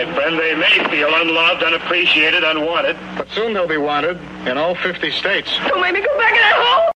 my friend. They may feel unloved, unappreciated, unwanted. But soon they'll be wanted in all 50 states. Don't make me go back in that hole!